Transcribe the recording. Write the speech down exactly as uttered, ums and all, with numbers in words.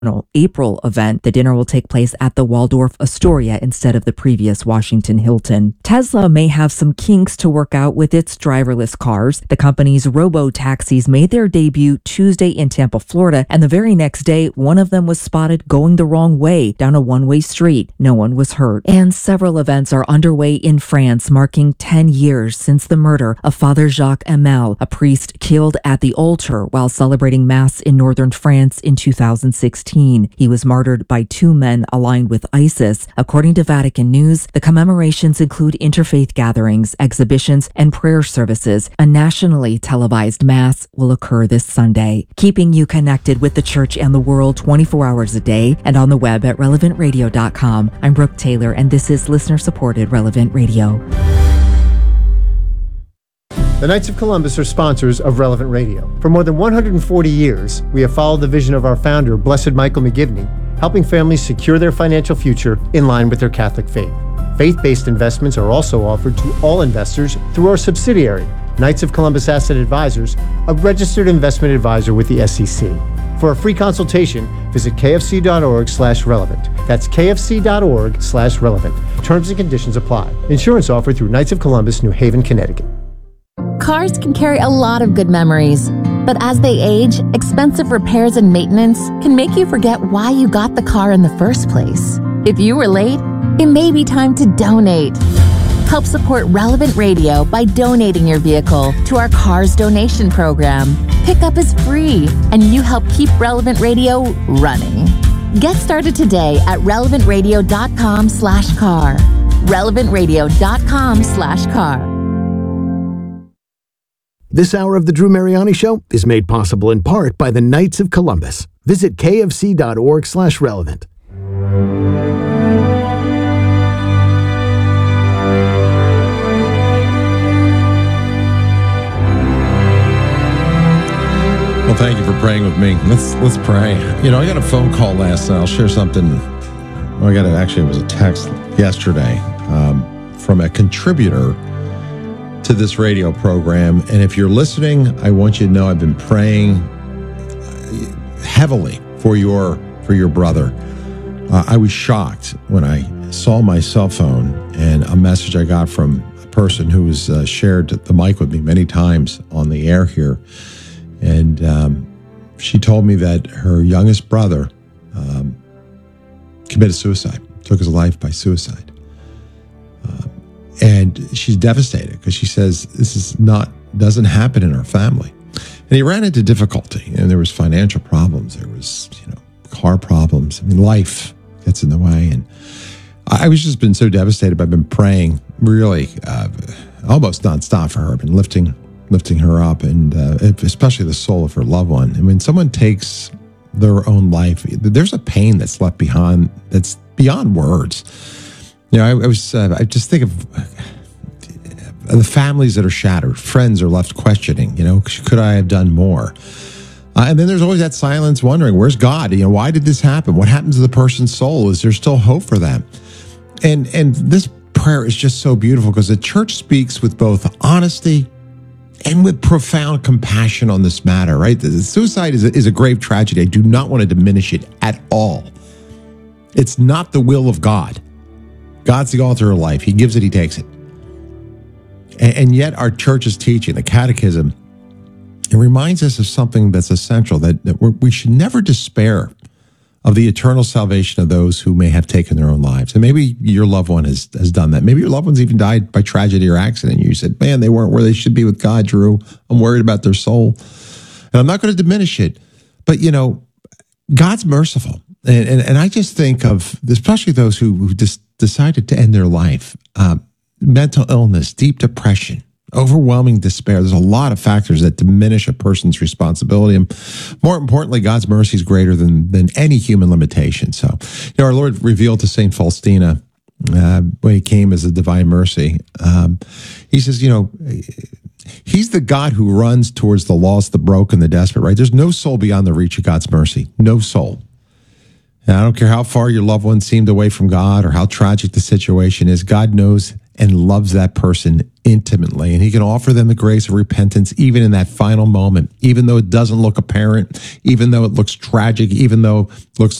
April event. The dinner will take place at the Waldorf Astoria instead of the previous Washington Hilton. Tesla may have some kinks to work out with its driverless cars. The company's robo-taxis made their debut Tuesday in Tampa, Florida, and the very next day, one of them was spotted going the wrong way down a one-way street. No one was hurt. And several events are underway in France, marking ten years since the murder of Father Jacques Hamel, a priest killed at the altar while celebrating Mass in northern France in two thousand sixteen. He was martyred by two men aligned with ISIS. According to Vatican News, the commemorations include interfaith gatherings, exhibitions, and prayer services. A nationally televised Mass will occur this Sunday, keeping you connected with the church and the world twenty-four hours a day and on the web at relevant radio dot com. I'm Brooke Taylor, and this is listener-supported Relevant Radio. The Knights of Columbus are sponsors of Relevant Radio. For more than one hundred forty years, we have followed the vision of our founder, Blessed Michael McGivney, helping families secure their financial future in line with their Catholic faith. Faith-based investments are also offered to all investors through our subsidiary, Knights of Columbus Asset Advisors, a registered investment advisor with the S E C. For a free consultation, visit kfc.org slash relevant. That's kfc.org slash relevant. Terms and conditions apply. Insurance offered through Knights of Columbus, New Haven, Connecticut. Cars can carry a lot of good memories, but as they age, expensive repairs and maintenance can make you forget why you got the car in the first place. If you were late, it may be time to donate. Help support Relevant Radio by donating your vehicle to our Cars Donation Program. Pickup is free, and you help keep Relevant Radio running. Get started today at relevant radio dot com slash car. relevant radio dot com slash car. This hour of the Drew Mariani Show is made possible in part by the Knights of Columbus. Visit kfc.org slash relevant. Well, thank you for praying with me. Let's let's pray. You know, I got a phone call last night. I'll share something. Well, I got it. Actually, it was a text yesterday um, from a contributor to this radio program. And if you're listening, I want you to know I've been praying heavily for your for your brother. Uh, I was shocked when I saw my cell phone and a message I got from a person who has uh, shared the mic with me many times on the air here. And um, she told me that her youngest brother um, committed suicide, took his life by suicide. Um, And she's devastated because she says this is not doesn't happen in our family. And he ran into difficulty, and there was financial problems. There was, you know, car problems. I mean, life gets in the way. And I was just been so devastated. I've been praying really uh, almost nonstop for her. I've been lifting, lifting her up, and uh, especially the soul of her loved one. And when someone takes their own life, there's a pain that's left behind that's beyond words. You know, I, I was, uh, I just think of uh, the families that are shattered. Friends are left questioning, you know, could I have done more? Uh, and then there's always that silence wondering, where's God? You know, why did this happen? What happened to the person's soul? Is there still hope for them? And, and this prayer is just so beautiful because the church speaks with both honesty and with profound compassion on this matter, right? The, the suicide is a, is a grave tragedy. I do not want to diminish it at all. It's not the will of God. God's the author of life. He gives it, he takes it. And, and yet our church's teaching, the catechism, it reminds us of something that's essential, that, that we're, we should never despair of the eternal salvation of those who may have taken their own lives. And maybe your loved one has, has done that. Maybe your loved one's even died by tragedy or accident. You said, man, they weren't where they should be with God, Drew. I'm worried about their soul. And I'm not going to diminish it. But, you know, God's merciful. And, and, and I just think of, especially those who, who just decided to end their life, uh, mental illness, deep depression, overwhelming despair. There's a lot of factors that diminish a person's responsibility. And more importantly, God's mercy is greater than, than any human limitation. So, you know, our Lord revealed to Saint Faustina uh, when he came as a divine mercy, um, he says, you know, he's the God who runs towards the lost, the broken, the desperate, right? There's no soul beyond the reach of God's mercy. No soul. And I don't care how far your loved one seemed away from God or how tragic the situation is, God knows and loves that person intimately. And he can offer them the grace of repentance even in that final moment, even though it doesn't look apparent, even though it looks tragic, even though it looks